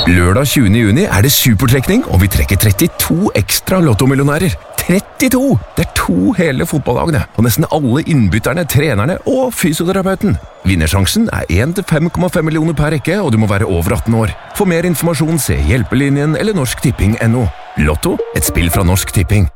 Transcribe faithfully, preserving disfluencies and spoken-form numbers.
Lørdag tjuende juni er det supertrekning, og vi trekker trettito ekstra lottomillionærer. trettito! Det er to hele fotballagene, og nesten alle innbytterne, trenerne og fysioterapeuten. Vinnersjansen er én til fem komma fem millioner per rekke, og du må være over atten år. For mer informasjon se Hjelpelinjen eller Norsk Tipping punktum no. Lotto, et spill fra Norsk Tipping.